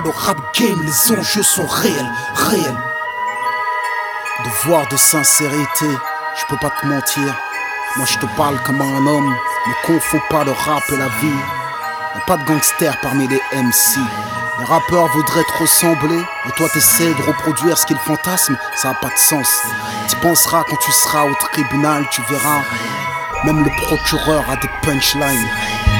Le rap game, les enjeux sont réels, réels. Devoir de sincérité, je peux pas te mentir. Moi je te parle comme un homme, ne confonds pas le rap et la vie. Y'a pas de gangsters parmi les MC. Les rappeurs voudraient te ressembler, et toi t'essaies de reproduire ce qu'ils fantasment, ça a pas de sens. Tu penseras quand tu seras au tribunal, tu verras. Même le procureur a des punchlines.